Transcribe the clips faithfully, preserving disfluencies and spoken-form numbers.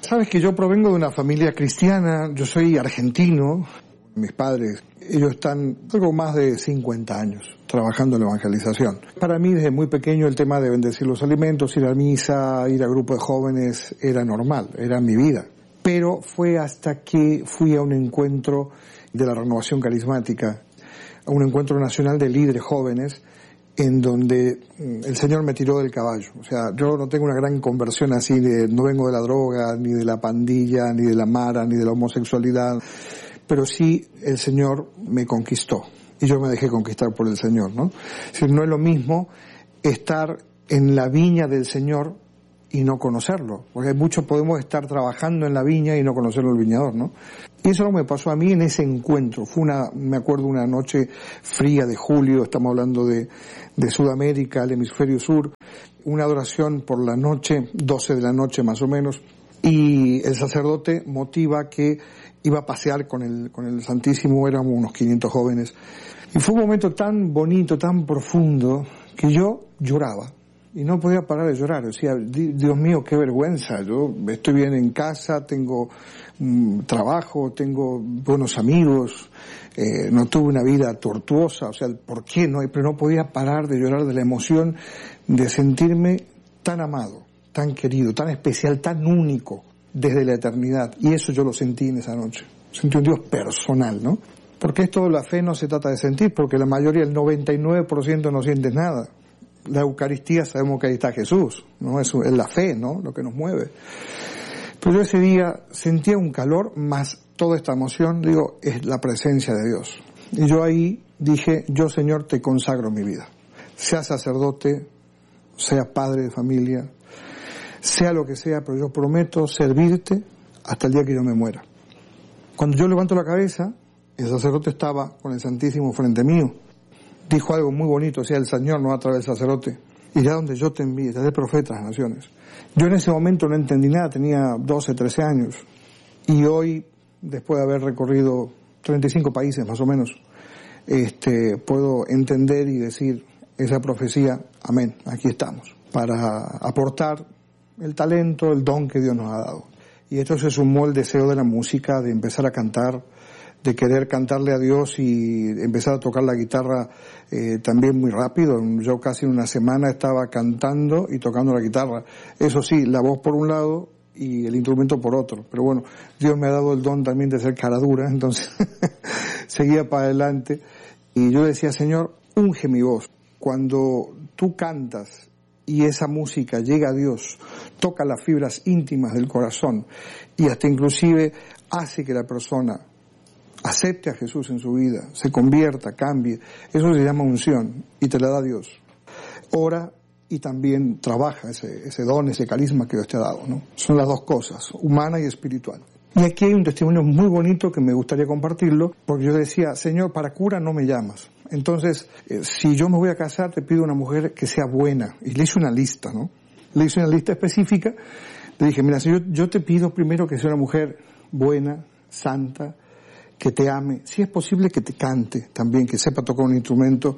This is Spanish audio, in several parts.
Sabes que yo provengo de una familia cristiana, yo soy argentino, mis padres, ellos están algo más de cincuenta años trabajando en la evangelización. Para mí desde muy pequeño el tema de bendecir los alimentos, ir a misa, ir a grupo de jóvenes era normal, era mi vida. Pero fue hasta que fui a un encuentro de la Renovación Carismática, a un encuentro nacional de líderes jóvenes, en donde el Señor me tiró del caballo. O sea, yo no tengo una gran conversión así, de, no vengo de la droga, ni de la pandilla, ni de la mara, ni de la homosexualidad, pero sí el Señor me conquistó y yo me dejé conquistar por el Señor, ¿no? Es decir, no es lo mismo estar en la viña del Señor y no conocerlo, porque muchos podemos estar trabajando en la viña y no conocerlo el viñador, ¿no? Y eso no me pasó a mí en ese encuentro. Fue una, me acuerdo, una noche fría de julio, estamos hablando de, de Sudamérica, el hemisferio sur, una adoración por la noche, doce de la noche más o menos, y el sacerdote motiva que iba a pasear con el, con el Santísimo, éramos unos quinientos jóvenes, y fue un momento tan bonito, tan profundo, que yo lloraba. Y no podía parar de llorar. Decía, Dios mío, qué vergüenza. Yo estoy bien en casa, tengo um, trabajo, tengo buenos amigos, eh, no tuve una vida tortuosa. O sea, ¿por qué no? Pero no podía parar de llorar de la emoción de sentirme tan amado, tan querido, tan especial, tan único desde la eternidad. Y eso yo lo sentí en esa noche. Sentí un Dios personal, ¿no? Porque esto de la fe no se trata de sentir, porque la mayoría, el noventa y nueve por ciento no sientes nada. La Eucaristía sabemos que ahí está Jesús, ¿no? Es, es la fe, ¿no? Lo que nos mueve. Pero yo ese día sentía un calor, más toda esta emoción, digo, es la presencia de Dios. Y yo ahí dije, yo Señor te consagro mi vida. Sea sacerdote, sea padre de familia, sea lo que sea, pero yo prometo servirte hasta el día que yo me muera. Cuando yo levanto la cabeza, el sacerdote estaba con el Santísimo frente mío. Dijo algo muy bonito, o sea, el Señor no a través del sacerdote, irá donde yo te envíe, te haré profeta a las naciones. Yo en ese momento no entendí nada, tenía doce, trece años, y hoy, después de haber recorrido treinta y cinco países más o menos, este, puedo entender y decir esa profecía, amén, aquí estamos, para aportar el talento, el don que Dios nos ha dado. Y esto se sumó el deseo de la música, de empezar a cantar, de querer cantarle a Dios y empezar a tocar la guitarra eh, también muy rápido. Yo casi una semana estaba cantando y tocando la guitarra. Eso sí, la voz por un lado y el instrumento por otro. Pero bueno, Dios me ha dado el don también de ser cara dura, entonces seguía para adelante. Y yo decía, Señor, unge mi voz. Cuando tú cantas y esa música llega a Dios, toca las fibras íntimas del corazón y hasta inclusive hace que la persona acepte a Jesús en su vida, se convierta, cambie, eso se llama unción y te la da Dios. Ora y también trabaja ese, ese don, ese carisma que Dios te ha dado, ¿no? Son las dos cosas, humana y espiritual. Y aquí hay un testimonio muy bonito que me gustaría compartirlo, porque yo decía, Señor, para cura no me llamas. Entonces, eh, si yo me voy a casar, te pido una mujer que sea buena. Y le hice una lista, ¿no? Le hice una lista específica. Le dije, mira, Señor, yo te pido primero que sea una mujer buena, santa, que te ame. Si es posible, que te cante también, que sepa tocar un instrumento.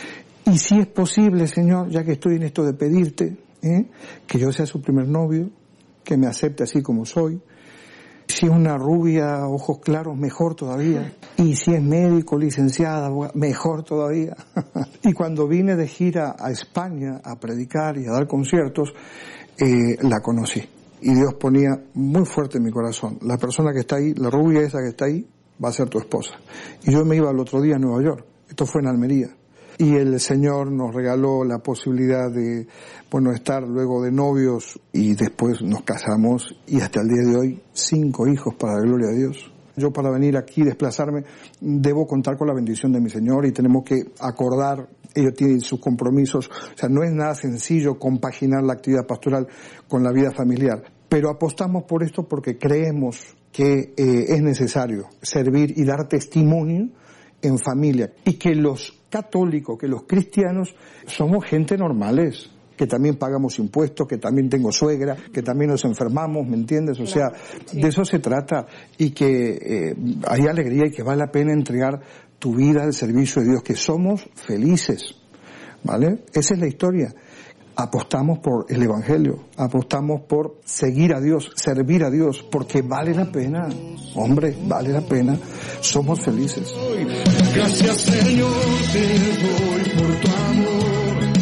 Y si es posible, Señor, ya que estoy en esto de pedirte, ¿eh? que yo sea su primer novio, que me acepte así como soy. Si es una rubia, ojos claros, mejor todavía. Y si es médico, licenciada, mejor todavía. Y cuando vine de gira a España a predicar y a dar conciertos, eh, la conocí. Y Dios ponía muy fuerte en mi corazón, la persona que está ahí, la rubia esa que está ahí, va a ser tu esposa. Y yo me iba al otro día a Nueva York. Esto fue en Almería. Y el Señor nos regaló la posibilidad de, bueno, estar luego de novios y después nos casamos y hasta el día de hoy cinco hijos para la gloria de Dios. Yo para venir aquí, desplazarme, debo contar con la bendición de mi Señor y tenemos que acordar, ellos tienen sus compromisos, o sea, no es nada sencillo compaginar la actividad pastoral con la vida familiar, pero apostamos por esto porque creemos que eh, es necesario servir y dar testimonio en familia y que los católicos, que los cristianos somos gente normales, que también pagamos impuestos, que también tengo suegra, que también nos enfermamos, ¿me entiendes? O sea, sí. De eso se trata y que eh, hay alegría y que vale la pena entregar tu vida al servicio de Dios, que somos felices, ¿vale? Esa es la historia. apostamos por el Evangelio, apostamos por seguir a Dios, servir a Dios, porque vale la pena, hombre, vale la pena, somos felices. Gracias, Señor, te doy por tu amor.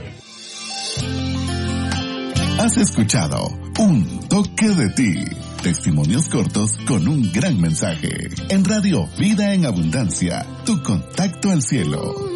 Has escuchado Un Toque de Ti. Testimonios cortos con un gran mensaje. En Radio Vida en Abundancia, tu contacto al cielo.